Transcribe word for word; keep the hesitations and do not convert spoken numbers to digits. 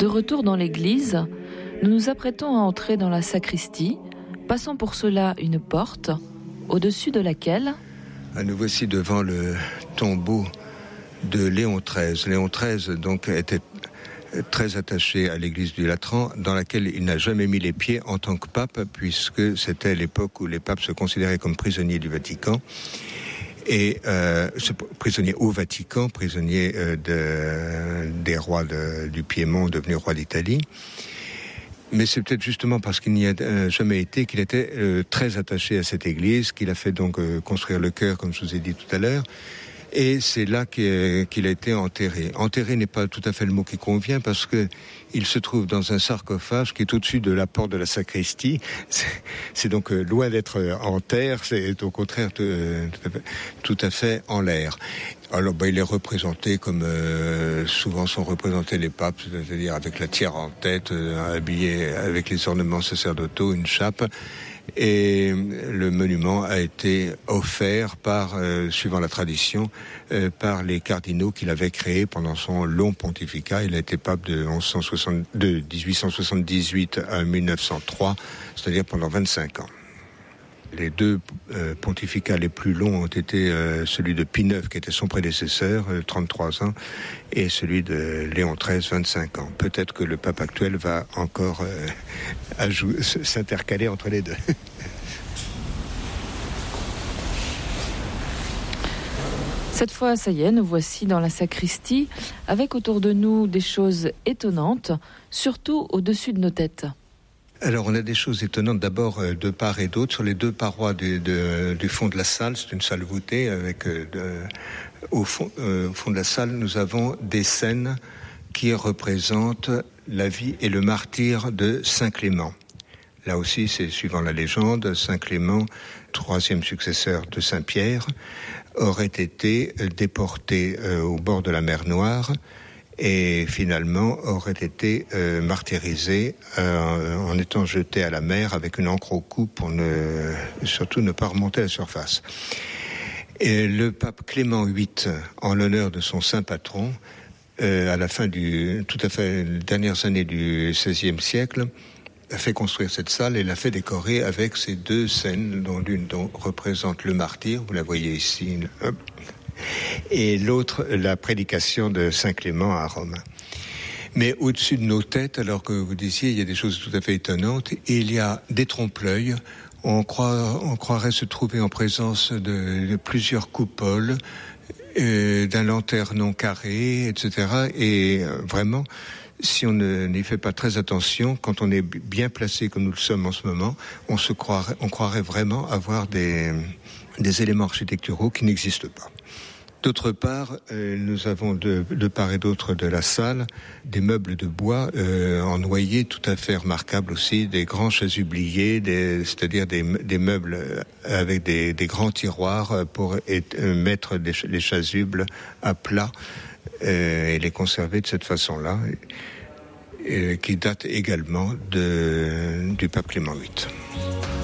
De retour dans l'église, nous nous apprêtons à entrer dans la sacristie, passant pour cela une porte, au-dessus de laquelle... Ah, nous voici devant le tombeau de Léon treize. Léon treize donc, était très attaché à l'église du Latran, dans laquelle il n'a jamais mis les pieds en tant que pape, puisque c'était l'époque où les papes se considéraient comme prisonniers du Vatican. Et euh, prisonnier au Vatican, prisonnier euh, de, des rois de, du Piémont, devenu roi d'Italie. Mais c'est peut-être justement parce qu'il n'y a euh, jamais été qu'il était euh, très attaché à cette église, qu'il a fait donc euh, construire le chœur, comme je vous ai dit tout à l'heure. Et c'est là qu'il, qu'il a été enterré. Enterré n'est pas tout à fait le mot qui convient, parce que il se trouve dans un sarcophage qui est au-dessus de la porte de la sacristie. C'est, c'est donc loin d'être en terre, c'est au contraire tout, tout à fait en l'air. Alors, ben, il est représenté comme euh, souvent sont représentés les papes, c'est-à-dire avec la tiare en tête, euh, habillé avec les ornements sacerdotaux, une chape. Et le monument a été offert par, euh, suivant la tradition, euh, par les cardinaux qu'il avait créés pendant son long pontificat. Il a été pape de, onze cent soixante, de dix-huit cent soixante-dix-huit à mille neuf cent trois, c'est-à-dire pendant vingt-cinq ans. Les deux euh, pontificats les plus longs ont été euh, celui de Pie neuf, qui était son prédécesseur, euh, trente-trois ans, et celui de Léon treize, vingt-cinq ans. Peut-être que le pape actuel va encore euh, ajou- s'intercaler entre les deux. Cette fois, ça y est, nous voici dans la sacristie, avec autour de nous des choses étonnantes, surtout au-dessus de nos têtes. Alors, on a des choses étonnantes, d'abord de part et d'autre, sur les deux parois du, de, du fond de la salle. C'est une salle voûtée, avec euh, de, au, fond, euh, au fond de la salle, nous avons des scènes qui représentent la vie et le martyre de Saint Clément. Là aussi, c'est suivant la légende, Saint Clément, troisième successeur de Saint Pierre, aurait été déporté euh, au bord de la mer Noire, et finalement aurait été euh, martyrisé euh, en étant jeté à la mer avec une ancre au cou pour ne, surtout ne pas remonter à la surface. Et le pape Clément huit, en l'honneur de son saint patron, euh, à la fin du, tout à fait, les dernières années du seizième siècle, a fait construire cette salle et l'a fait décorer avec ces deux scènes, dont l'une dont représente le martyr, vous la voyez ici, hop, et l'autre, la prédication de Saint Clément à Rome. Mais au-dessus de nos têtes, alors que vous disiez, il y a des choses tout à fait étonnantes, il y a des trompe-l'œil. On, croit, on croirait se trouver en présence de, de plusieurs coupoles, euh, d'un lanternon carré, et cetera. Et euh, vraiment, si on ne, n'y fait pas très attention, quand on est bien placé comme nous le sommes en ce moment, on se croirait, on croirait vraiment avoir des, des éléments architecturaux qui n'existent pas. D'autre part, euh, nous avons de, de part et d'autre de la salle des meubles de bois euh, en noyer tout à fait remarquables aussi, des grands chasubliers, des, c'est-à-dire des, des meubles avec des, des grands tiroirs pour et, euh, mettre des, les chasubles à plat euh, et les conserver de cette façon-là, euh, qui date également de, du pape Clément huit.